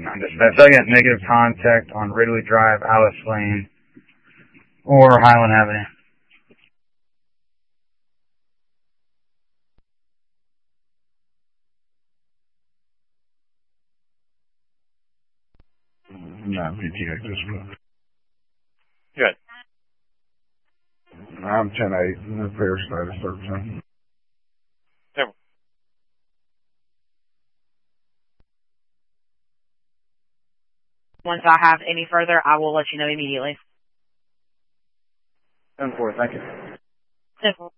I got negative contact on Ridley Drive, Alice Lane, or Highland Avenue. Not VTX this one. Good. I'm 10-8 in the fair status 13. Once I have any further, I will let you know immediately. 10-4, thank you. 10-4.